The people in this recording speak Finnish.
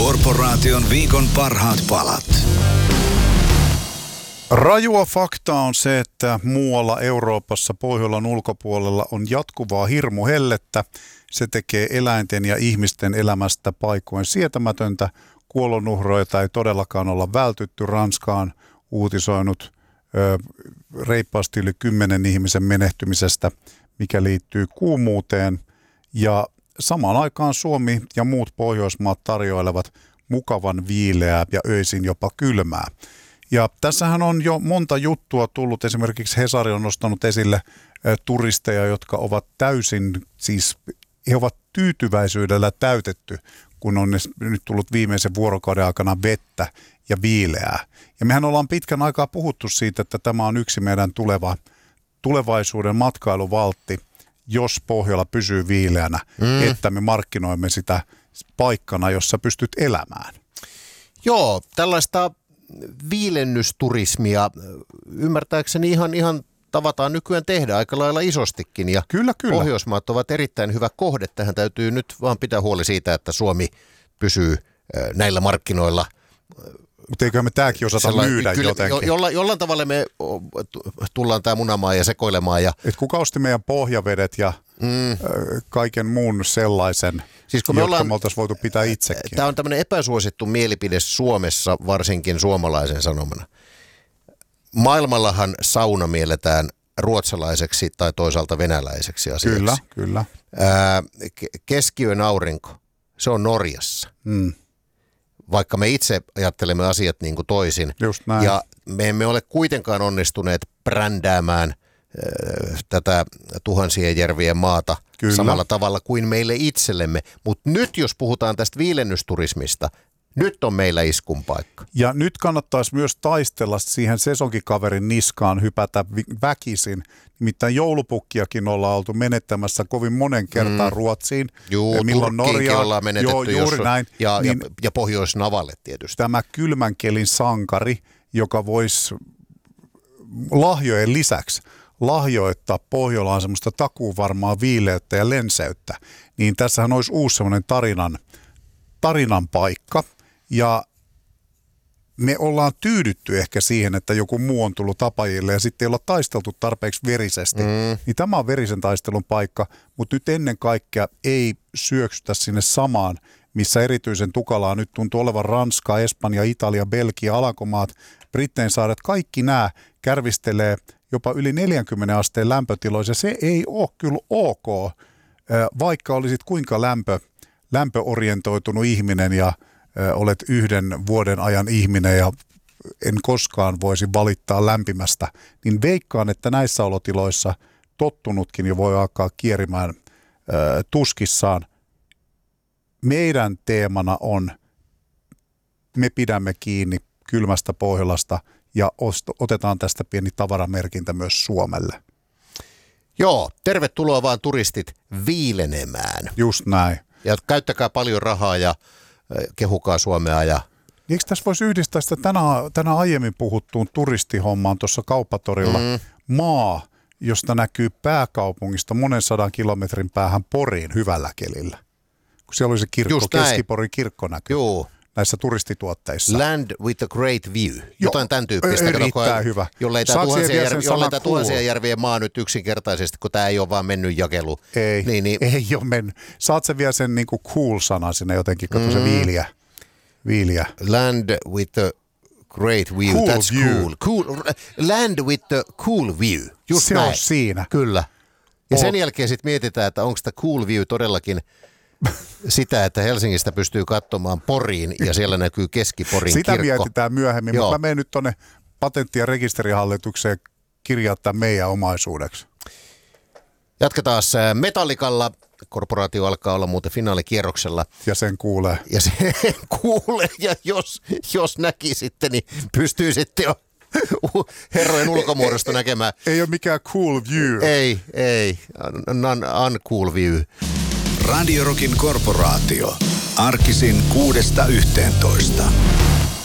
Korporaation viikon parhaat palat. Rajua fakta on se, että muualla Euroopassa Pohjolan ulkopuolella on jatkuvaa hirmuhellettä. Se tekee eläinten ja ihmisten elämästä paikoin sietämätöntä. Kuolonuhroita ei todellakaan olla vältytty. Ranska on uutisoinut reippaasti yli 10 ihmisen menehtymisestä, mikä liittyy kuumuuteen. Ja samaan aikaan Suomi ja muut Pohjoismaat tarjoilevat mukavan viileää ja öisin jopa kylmää. Ja tässähän on jo monta juttua tullut. Esimerkiksi Hesari on nostanut esille turisteja, jotka ovat täysin, siis he ovat tyytyväisyydellä täytetty, kun on nyt tullut viimeisen vuorokauden aikana vettä ja viileää. Ja mehän ollaan pitkän aikaa puhuttu siitä, että tämä on yksi meidän tulevaisuuden matkailuvaltti, jos Pohjola pysyy viileänä, että me markkinoimme sitä paikkana, jossa pystyt elämään. Joo, tällaista viilennysturismia ymmärtääkseni ihan tavataan nykyään tehdä aika lailla isostikin. Ja kyllä. Pohjoismaat ovat erittäin hyvä kohde. Tähän täytyy nyt vaan pitää huoli siitä, että Suomi pysyy näillä markkinoilla. Mutta eiköhän me tämäkin osata myydä jotenkin. Jollain tavalla me tullaan tämä munamaan ja sekoilemaan. Et kuka osti meidän pohjavedet ja kaiken muun sellaisen, siis me oltaisiin voitu pitää itsekin. Tämä on tämmöinen epäsuosittu mielipide Suomessa, varsinkin suomalaisen sanomana. Maailmallahan sauna mielletään ruotsalaiseksi tai toisaalta venäläiseksi asiaksi. Kyllä. Keskiyön aurinko, se on Norjassa. Vaikka me itse ajattelemme asiat niin kuin toisin. Just näin. Ja me emme ole kuitenkaan onnistuneet brändäämään tätä tuhansien järvien maata samalla tavalla kuin meille itsellemme. Mutta nyt jos puhutaan tästä viilennysturismista, nyt on meillä iskun paikka. Ja nyt kannattaisi myös taistella siihen sesonkikaverin niskaan, hypätä väkisin. Nimittäin joulupukkiakin ollaan oltu menettämässä kovin monen kertaan Ruotsiin. Joo, Turkkiinkin ollaan menetetty. Juuri näin. Ja Pohjoisnavalle tietysti. Tämä kylmän kelin sankari, joka voisi lahjojen lisäksi lahjoittaa Pohjolaan semmoista takuuvarmaa viileyttä ja lenseyttä, niin tässähän olisi uusi semmoinen tarinan paikka. Ja me ollaan tyydytty ehkä siihen, että joku muu on tullut Tapajille ja sitten ei olla taisteltu tarpeeksi verisesti. Niin tämä on verisen taistelun paikka, mutta nyt ennen kaikkea ei syöksytä sinne samaan, missä erityisen tukalaa nyt tuntuu olevan Ranska, Espanja, Italia, Belgia, Alankomaat, Britteinsaaret. Kaikki nämä kärvistelee jopa yli 40 asteen lämpötiloissa. Se ei ole kyllä ok, vaikka olisit kuinka lämpöorientoitunut ihminen ja olet 1 vuoden ajan ihminen ja en koskaan voisi valittaa lämpimästä, niin veikkaan, että näissä olotiloissa tottunutkin jo voi alkaa kierimään tuskissaan. Meidän teemana on, me pidämme kiinni kylmästä Pohjolasta ja otetaan tästä pieni tavaramerkintä myös Suomelle. Joo, tervetuloa vaan turistit viilenemään. Just näin. Ja käyttäkää paljon rahaa ja kehukaa Suomea. Eikö tässä voisi yhdistää sitä tänään aiemmin puhuttuun turistihommaan tuossa Kauppatorilla maa, josta näkyy pääkaupungista monen 100 kilometrin päähän Poriin hyvällä kelillä. Kun siellä oli se kirkko, Keski-Porin kirkko näkyy. Joo. Näissä turistituotteissa. Land with a great view. Jotain tämän tyyppistä. Erittäin hyvä. Jollei tämä tuhansien järvien maa nyt yksinkertaisesti, kun tämä ei ole vaan mennyt jakelu. Ei ole mennyt. Saat sä vielä sen niin kuin cool-sanan sinne jotenkin, katso se viiliä. Land with a great view. Cool That's view. Cool. Land with a cool view. Just se näin. on siinä. Kyllä. Ja sen jälkeen sitten mietitään, että onko tämä cool view todellakin sitä, että Helsingistä pystyy katsomaan Poriin ja siellä näkyy Keski-Porin sitä kirkko. Sitä mietitään myöhemmin, mutta mä menen nyt tuonne patentti- ja rekisterihallitukseen kirjoittaa meidän omaisuudeksi. Jatketaan Metallicalla. Korporaatio alkaa olla muuten finaalikierroksella. Ja sen kuulee. Ja jos näkisitte, niin pystyy sitten jo herrojen ulkomuodosta näkemään. Ei ole mikään cool view. Ei. Uncool view. Radio Rockin Korporaatio. Arkisin 6–11.